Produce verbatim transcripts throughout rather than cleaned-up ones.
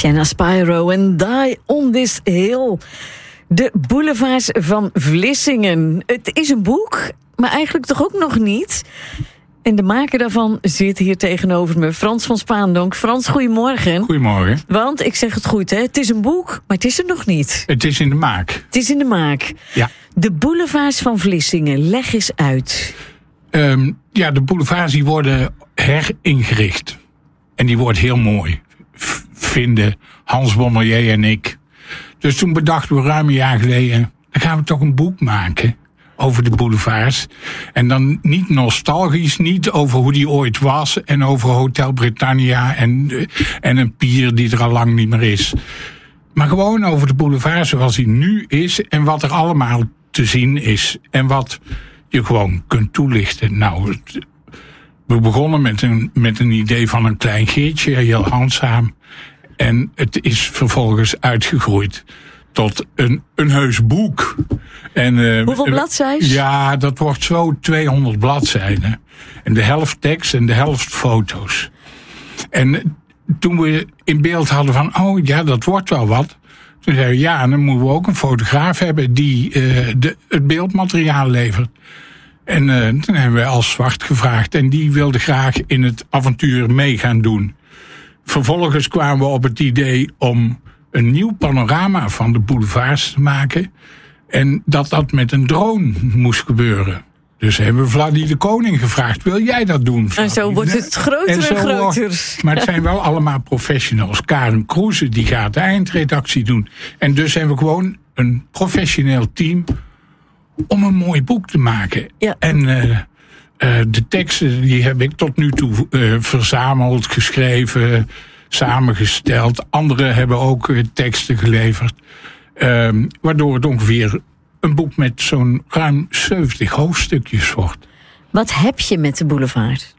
Shanna Spyro en Die on This Hill. De boulevards van Vlissingen. Het is een boek, maar eigenlijk toch ook nog niet. En de maker daarvan zit hier tegenover me, Frans van Spaandonk. Frans, goedemorgen. Goedemorgen. Want, ik zeg het goed, hè, het is een boek, maar het is er nog niet. Het is in de maak. Het is in de maak. Ja. De boulevards van Vlissingen, leg eens uit. Um, ja, de boulevards die worden heringericht. En die wordt heel mooi, v- vinden Hans Bonneyer en ik. Dus toen bedachten we ruim een jaar geleden, dan gaan we toch een boek maken over de boulevards. En dan niet nostalgisch, niet over hoe die ooit was en over Hotel Britannia en, en een pier die er al lang niet meer is. Maar gewoon over de boulevard zoals die nu is en wat er allemaal te zien is. En wat je gewoon kunt toelichten. Nou, het, we begonnen met een, met een idee van een klein geertje, heel handzaam. En het is vervolgens uitgegroeid tot een, een heus boek. En, uh, Hoeveel bladzijden? Ja, dat wordt zo tweehonderd bladzijden. En de helft tekst en de helft foto's. En toen we in beeld hadden van, oh ja, dat wordt wel wat. Toen zeiden we, ja, en dan moeten we ook een fotograaf hebben die uh, de, het beeldmateriaal levert. En uh, toen hebben we als Zwart gevraagd. En die wilde graag in het avontuur mee gaan doen. Vervolgens kwamen we op het idee om een nieuw panorama van de boulevards te maken. En dat dat met een drone moest gebeuren. Dus hebben we Vladdy de Koning gevraagd, wil jij dat doen, Vladdy? En zo wordt het groter en, en groter. Wordt, maar het zijn wel allemaal professionals. Karen Kroeze, die gaat de eindredactie doen. En dus hebben we gewoon een professioneel team om een mooi boek te maken. Ja. En uh, uh, de teksten die heb ik tot nu toe uh, verzameld, geschreven, samengesteld. Anderen hebben ook uh, teksten geleverd. Uh, waardoor het ongeveer een boek met zo'n ruim zeventig hoofdstukjes wordt. Wat heb je met de boulevard?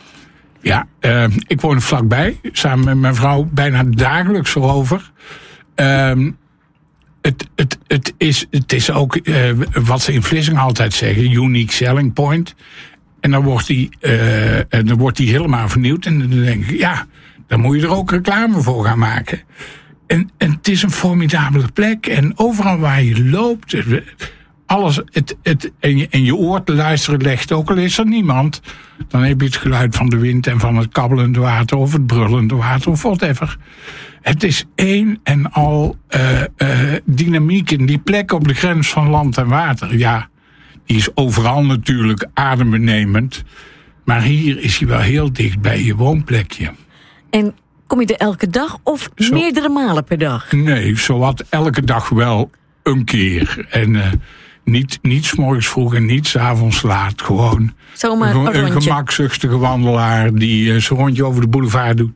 Ja, uh, ik woon er vlakbij. Samen met mijn vrouw bijna dagelijks erover. Uh, het, het, het, is, het is ook uh, wat ze in Vlissingen altijd zeggen, unique selling point. En dan wordt die, uh, en dan wordt die helemaal vernieuwd. En dan denk ik, ja, dan moet je er ook reclame voor gaan maken. En, en het is een formidabele plek. En overal waar je loopt, alles, het, het, en, je, en je oor te luisteren legt, ook al is er niemand, dan heb je het geluid van de wind en van het kabbelende water of het brullende water of whatever. Het is één en al uh, uh, dynamiek in die plek op de grens van land en water. Ja, die is overal natuurlijk adembenemend. Maar hier is hij wel heel dicht bij je woonplekje. En kom je er elke dag of Zo, meerdere malen per dag? Nee, zowat elke dag wel een keer. En uh, niet, niet 's morgens vroeg en niet 's avonds laat. Gewoon Zomaar een, een, een gemakzuchtige wandelaar die uh, zijn rondje over de boulevard doet.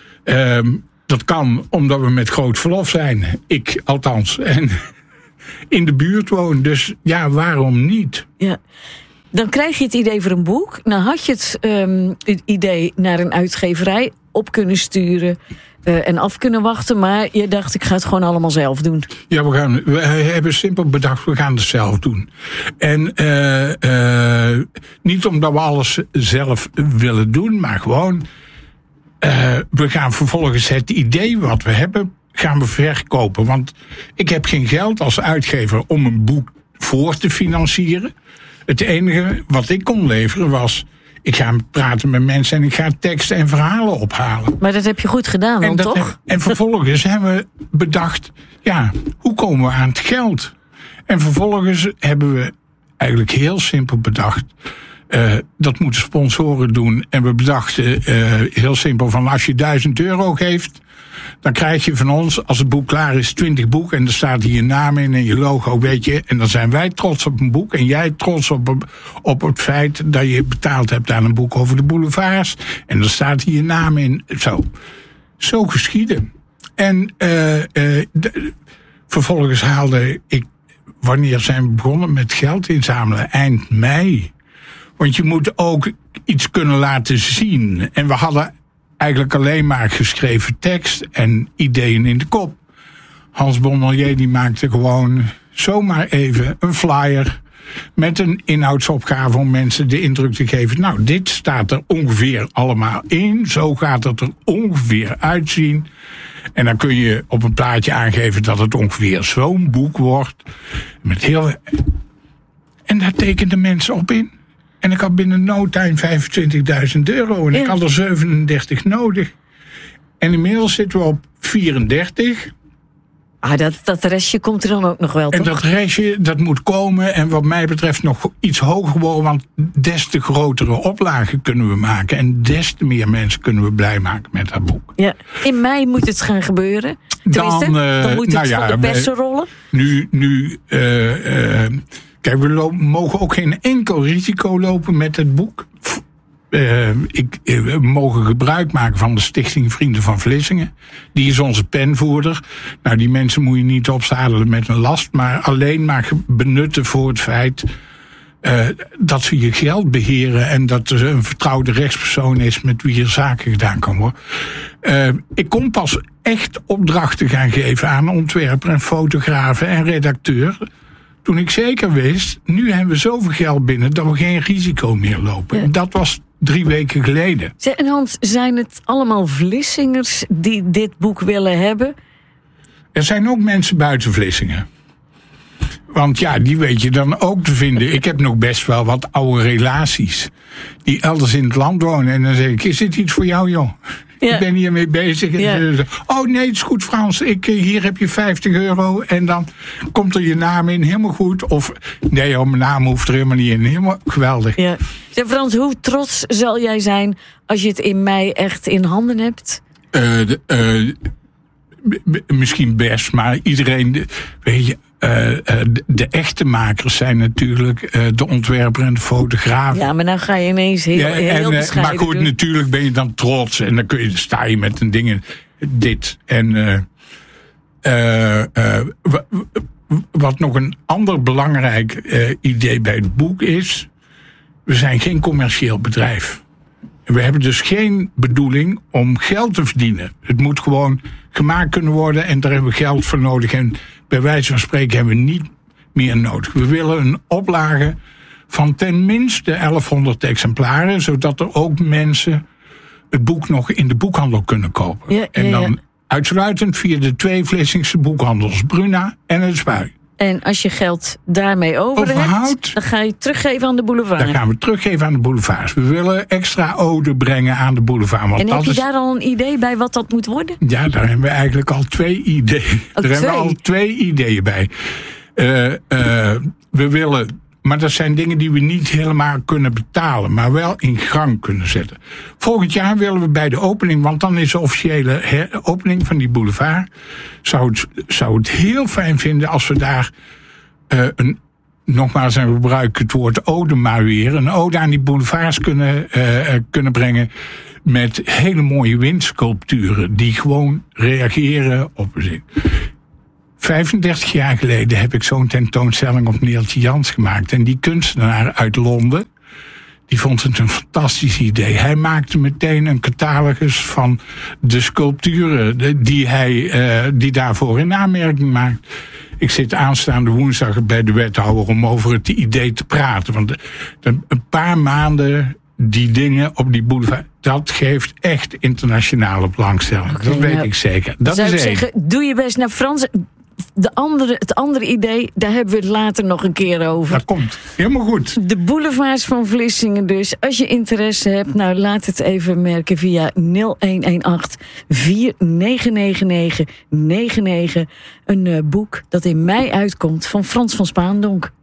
Um, dat kan omdat we met groot verlof zijn. Ik althans. En in de buurt woon. Dus ja, waarom niet? Ja. Dan krijg je het idee voor een boek. Nou had je het, um, het idee naar een uitgeverij op kunnen sturen uh, en af kunnen wachten. Maar je dacht, ik ga het gewoon allemaal zelf doen. Ja, we, gaan, we hebben simpel bedacht, we gaan het zelf doen. En uh, uh, niet omdat we alles zelf willen doen, maar gewoon Uh, we gaan vervolgens het idee wat we hebben, gaan we verkopen. Want ik heb geen geld als uitgever om een boek voor te financieren. Het enige wat ik kon leveren was, ik ga praten met mensen en ik ga teksten en verhalen ophalen. Maar dat heb je goed gedaan dan, toch? Heb, en vervolgens hebben we bedacht, ja, hoe komen we aan het geld? En vervolgens hebben we eigenlijk heel simpel bedacht, Uh, dat moeten sponsoren doen. En we bedachten uh, heel simpel van, als je duizend euro geeft, dan krijg je van ons, als het boek klaar is, twintig boeken. En er staat hier je naam in en je logo, weet je. En dan zijn wij trots op een boek. En jij trots op, op het feit dat je betaald hebt aan een boek over de boulevards. En er staat hier je naam in. Zo, Zo geschieden. En uh, uh, de, vervolgens haalde ik, wanneer zijn we begonnen met geld inzamelen? Eind mei. Want je moet ook iets kunnen laten zien. En we hadden eigenlijk alleen maar geschreven tekst en ideeën in de kop. Hans Bonneyer die maakte gewoon zomaar even een flyer met een inhoudsopgave om mensen de indruk te geven, nou, dit staat er ongeveer allemaal in. Zo gaat het er ongeveer uitzien. En dan kun je op een plaatje aangeven dat het ongeveer zo'n boek wordt. Met heel... En daar tekenden mensen op in. En ik had binnen no time vijfentwintigduizend euro. En ja. ik had er zevenendertig nodig. En inmiddels zitten we op vierendertig. Ah, dat, dat restje komt er dan ook nog wel, en toch? En dat restje, dat moet komen. En wat mij betreft nog iets hoger worden. Want des te grotere oplagen kunnen we maken. En des te meer mensen kunnen we blij maken met dat boek. Ja. In mei moet het gaan gebeuren. Dan, uh, dan moet het nou ja, van de persen rollen. Nu... nu uh, uh, Kijk, we lo- mogen ook geen enkel risico lopen met het boek. Uh, ik, uh, we mogen gebruik maken van de Stichting Vrienden van Vlissingen. Die is onze penvoerder. Nou, die mensen moet je niet opzadelen met een last, maar alleen maar benutten voor het feit uh, dat ze je geld beheren en dat er een vertrouwde rechtspersoon is met wie er zaken gedaan kan worden. Uh, ik kon pas echt opdrachten gaan geven aan ontwerper en fotografen en redacteur. Toen ik zeker wist, nu hebben we zoveel geld binnen dat we geen risico meer lopen. Ja. Dat was drie weken geleden. En Hans, zijn het allemaal Vlissingers die dit boek willen hebben? Er zijn ook mensen buiten Vlissingen. Want ja, die weet je dan ook te vinden. Ik heb nog best wel wat oude relaties die elders in het land wonen. En dan zeg ik, is dit iets voor jou, joh? Ja. Ik ben hiermee bezig. Ja. Oh nee, het is goed, Frans. Ik, hier heb je vijftig euro. En dan komt er je naam in. Helemaal goed. Of nee, oh, mijn naam hoeft er helemaal niet in. Helemaal geweldig. Ja. Zeg, Frans, hoe trots zal jij zijn als je het in mei echt in handen hebt? Uh, de, uh, b- b- misschien best, maar iedereen... Weet je, Uh, uh, de, de echte makers zijn natuurlijk uh, de ontwerper en de fotograaf. Ja, maar nou ga je ineens heel, ja, heel en, bescheiden Maar goed, doen. Natuurlijk ben je dan trots. En dan kun je, sta je met een ding, dit. En uh, uh, uh, w- w- wat nog een ander belangrijk uh, idee bij het boek is... we zijn geen commercieel bedrijf. We hebben dus geen bedoeling om geld te verdienen. Het moet gewoon gemaakt kunnen worden en daar hebben we geld voor nodig. En bij wijze van spreken hebben we niet meer nodig. We willen een oplage van tenminste elfhonderd exemplaren, zodat er ook mensen het boek nog in de boekhandel kunnen kopen. Ja, ja, en dan ja. uitsluitend via de twee Vlissingse boekhandels, Bruna en het Spui. En als je geld daarmee over hebt, dan ga je teruggeven aan de boulevard. Dan gaan we teruggeven aan de boulevards. We willen extra ode brengen aan de boulevard. Want en dat heb je is... daar al een idee bij wat dat moet worden? Ja, daar hebben we eigenlijk al twee ideeën. Oh, daar twee? hebben we al twee ideeën bij. Uh, uh, we willen... Maar dat zijn dingen die we niet helemaal kunnen betalen, maar wel in gang kunnen zetten. Volgend jaar willen we bij de opening, want dan is de officiële her- opening van die boulevard. Zou het, zou het heel fijn vinden als we daar uh, een, nogmaals, en we gebruiken het woord ode maar weer, een ode aan die boulevards kunnen, uh, kunnen brengen met hele mooie windsculpturen die gewoon reageren op een zin. vijfendertig jaar geleden heb ik zo'n tentoonstelling op Neeltje Jans gemaakt. En die kunstenaar uit Londen, die vond het een fantastisch idee. Hij maakte meteen een catalogus van de sculpturen die hij uh, die daarvoor in aanmerking maakt. Ik zit aanstaande woensdag bij de wethouder om over het idee te praten. Want de, de, een paar maanden die dingen op die boulevard, dat geeft echt internationale belangstelling. Okay, dat weet nou, ik zeker. Dat zou is ik één. zeggen, doe je best naar Frans. De andere, het andere idee, daar hebben we het later nog een keer over. Dat komt. Helemaal goed. De boulevards van Vlissingen dus. Als je interesse hebt, nou laat het even merken via nul een een acht vier negen negen negen negen negen. Een uh, boek dat in mei uitkomt van Frans van Spaandonk.